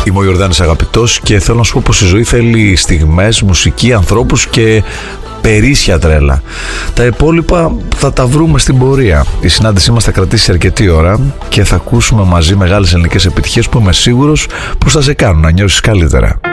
Είμαι ο Ιορδάνης Αγαπητός και θέλω να σου πω πως η ζωή θέλει στιγμές, μουσική, ανθρώπους και περίσσια τρέλα. Τα υπόλοιπα θα τα βρούμε στην πορεία. Η συνάντησή μας θα κρατήσει αρκετή ώρα και θα ακούσουμε μαζί μεγάλες ελληνικές επιτυχίες που είμαι σίγουρος πως θα σε κάνουν να νιώσεις καλύτερα.